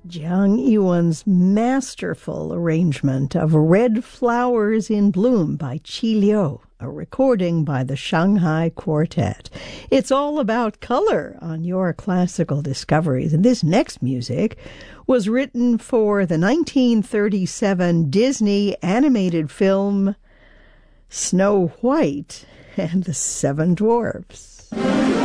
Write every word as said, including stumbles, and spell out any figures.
Jiang Iwan's masterful arrangement of Red Flowers in Bloom by Qi Liu, a recording by the Shanghai Quartet. It's all about color on your classical discoveries. And this next music was written for the nineteen thirty-seven Disney animated film Snow White and the Seven Dwarfs.